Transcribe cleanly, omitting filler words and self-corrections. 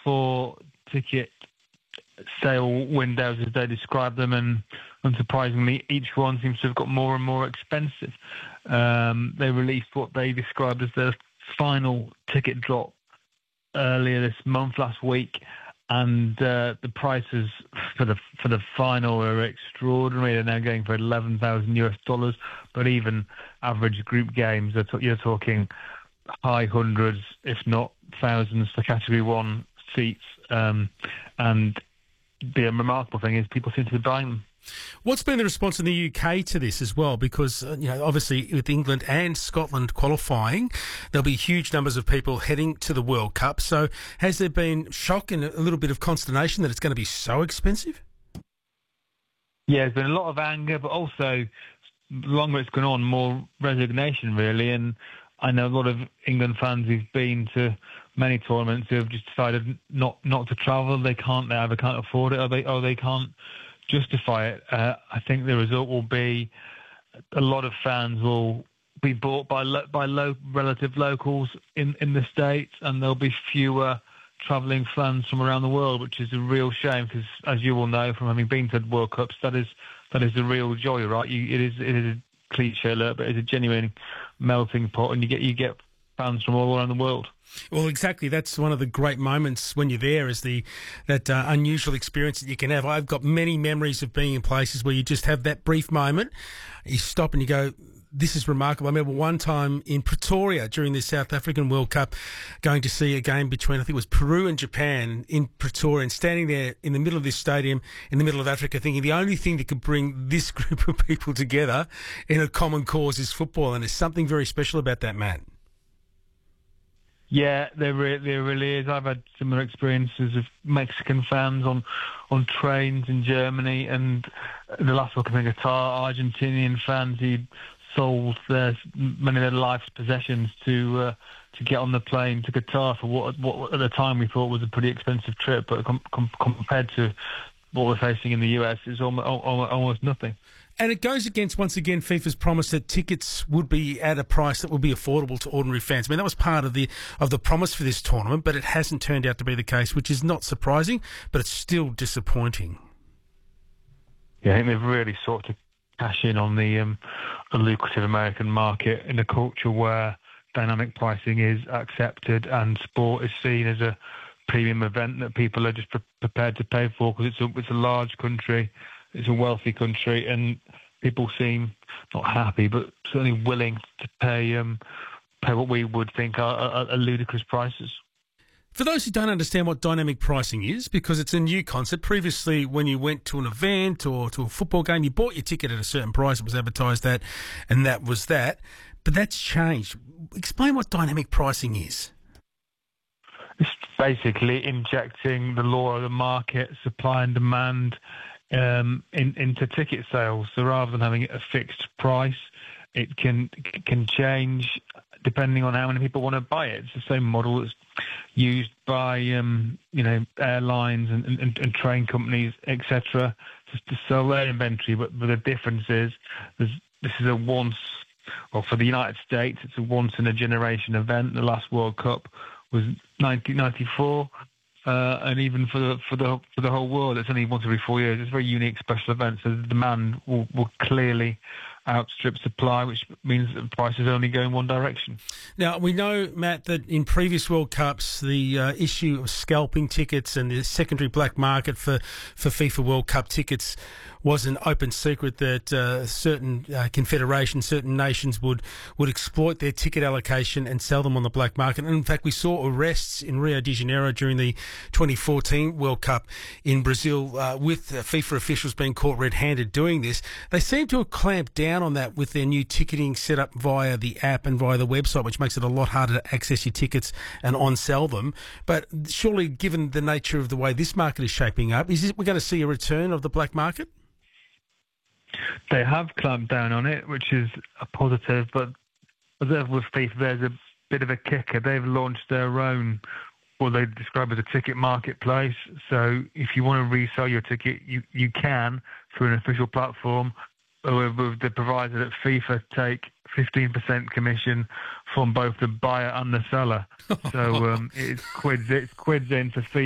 4 ticket sale windows, as they describe them, and unsurprisingly, each one seems to have got more and more expensive. They released what they described as their final ticket drop earlier this month, last week, and the prices for the final are extraordinary. They're now going for $11,000 US, but even average group games, you're talking high hundreds, if not thousands, for Category 1 seats. And the remarkable thing is people seem to be buying them. What's been the response in the UK to this as well? Because, obviously with England and Scotland qualifying, there'll be huge numbers of people heading to the World Cup. So has there been shock and a little bit of consternation that it's going to be so expensive? Yeah, there's been a lot of anger, but also, the longer it's gone on, more resignation, really. And I know a lot of England fans who've been to many tournaments who have just decided not to travel. They either can't afford it, or they can't justify it. I think the result will be a lot of fans will be bought by relative locals in the States, and there'll be fewer travelling fans from around the world, which is a real shame because, as you all know from having been to World Cups, that is the real joy, right? It is a cliche alert, but it's a genuine melting pot, and you get fans from all around the world. Well, exactly. That's one of the great moments when you're there, is that unusual experience that you can have. I've got many memories of being in places where you just have that brief moment. You stop and you go, this is remarkable. I remember one time in Pretoria during the South African World Cup going to see a game between, I think it was Peru and Japan in Pretoria, and standing there in the middle of this stadium in the middle of Africa thinking the only thing that could bring this group of people together in a common cause is football. And there's something very special about that, Matt. Yeah, there really is. I've had similar experiences of Mexican fans on trains in Germany, and the last one in Qatar, Argentinian fans who sold many of their life's possessions to get on the plane to Qatar for what at the time we thought was a pretty expensive trip, but compared to what we're facing in the US, is almost nothing. And it goes against, once again, FIFA's promise that tickets would be at a price that would be affordable to ordinary fans. I mean, that was part of the promise for this tournament, but it hasn't turned out to be the case, which is not surprising, but it's still disappointing. Yeah, I think they've really sought to cash in on the lucrative American market in a culture where dynamic pricing is accepted and sport is seen as a premium event that people are just prepared to pay for, because it's a large country. It's a wealthy country, and people seem not happy, but certainly willing to pay what we would think are ludicrous prices. For those who don't understand what dynamic pricing is, because it's a new concept, previously when you went to an event or to a football game, you bought your ticket at a certain price, it was advertised that, and that was that. But that's changed. Explain what dynamic pricing is. It's basically injecting the law of the market, supply and demand, into ticket sales. So rather than having a fixed price, it can change depending on how many people want to buy it. It's the same model that's used by airlines and train companies, etc., to sell their inventory. But the difference is this is for the United States, it's a once in a generation event. The last World Cup was 1994. And even for the whole world, it's only once every 4 years. It's a very unique special event, so the demand will clearly outstrip supply, which means that the prices only go in one direction. Now, we know, Matt, that in previous World Cups, the issue of scalping tickets and the secondary black market for FIFA World Cup tickets was an open secret, that certain confederations, certain nations would exploit their ticket allocation and sell them on the black market. And in fact, we saw arrests in Rio de Janeiro during the 2014 World Cup in Brazil with FIFA officials being caught red-handed doing this. They seem to have clamped down on that with their new ticketing set up via the app and via the website, which makes it a lot harder to access your tickets and on-sell them. But surely, given the nature of the way this market is shaping up, we're going to see a return of the black market? They have clamped down on it, which is a positive, but with FIFA, there's a bit of a kicker. They've launched their own, what they describe as a ticket marketplace. So if you want to resell your ticket, you can through an official platform, with the proviso that FIFA take 15% commission from both the buyer and the seller. So it's quids in for FIFA.